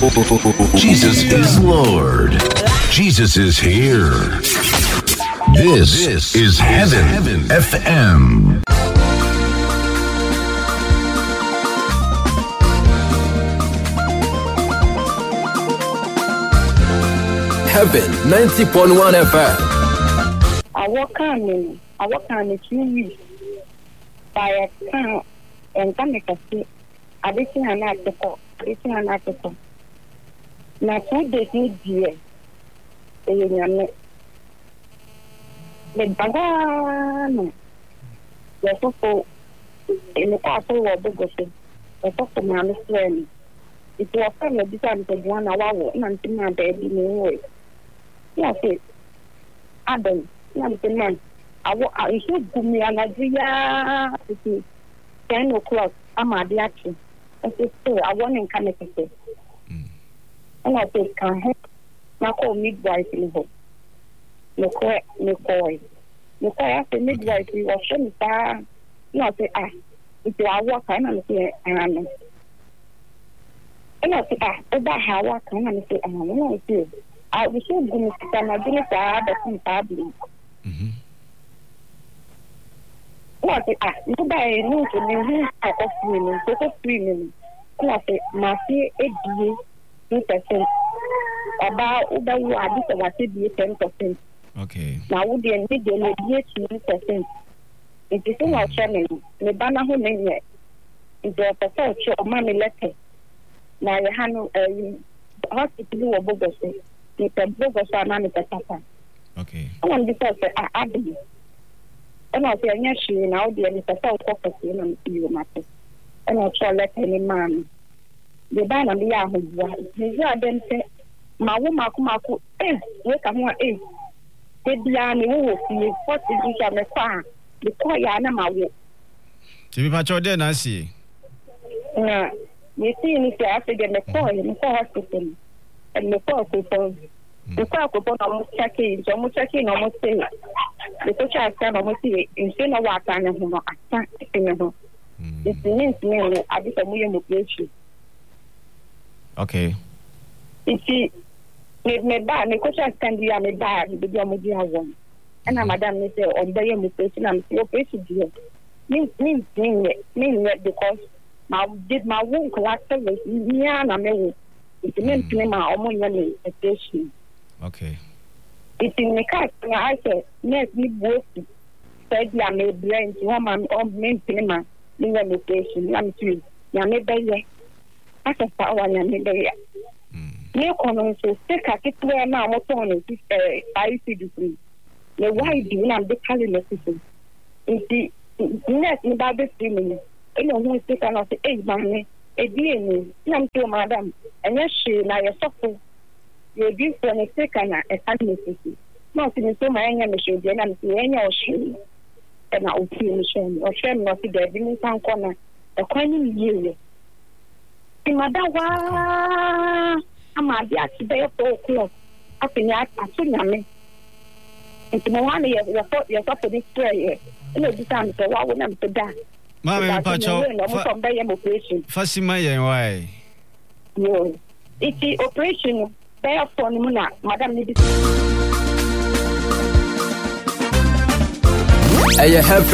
Jesus is Lord. Jesus is here. This is Heaven FM. Heaven 90.1 FM. I work on it 2 weeks. By a time and come make a see. I didn't an article. Now 2 days need dear. The Bagano. The people in the castle of Bogosi. The doctor man is friend. It was from the design of 1 hour and my baby in way. Yes, Adam, young man. I should give me an idea. 10 o'clock. I'm at the action. I said, I want in Canada. And I said, can help. Now call midwife in home. No boy. I said, midwife, we was showing far. No, I said, if you are working, I'm saying, and I said, about how I come and say, I say, I was so good to I didn't say, but probably. I said, nobody knows to me, I was screaming. I said, my fear, 8% about over what I said, 10%. Okay. Now, would you need 8%? It is in our channel, the banner who name it. It's a professor of money letter. Now, you have hospital of Bogosi. You can Bogos are none of the papa. Okay. I want because I do. And I'll say, yes, you know, the professor property and you matter. And I'll try let any man. The banner be out of one. The then say, my woman, wake up more age. The Diani will see what is each of the car. The choir, my way. Jimmy Pacho, then I see. You see, if you have to get the call in the hospital and the call coupon. The call coupon almost checking, almost saying. The coach has done almost say, instead of what I know, I can't know. It means me, I be a million of okay. You see, me bad, the coach has can be a bad, the Gamudia one. And I'm Madame Mister on the invitation, I'm your patient here. Means because my womb collector was Niana May. It meant to my own education. Okay. It's in the car, I said, let me work. Said, I made brains, woman, or main cinema, in education. I'm too. I made the I can power and made the no comment so take a kit where now what's on it. I see the thing. The why do you not be calling the system? It's the net about the streaming. You know, who is taking off the 8 money, a DNA, young to madam, and yes, she now a software. You give for a second a family. Not in so many should be an or she and I'll feel shame or shame not to get in some corner. A coining year. In Madame, I'm a dear today at 4 o'clock. I think I tsunami. It's no one you're up to this prayer. You know, this time, so why wouldn't I die? Mamma Pacho, Fassima, why? No, it's the operation. Therefore, Madame, Hey,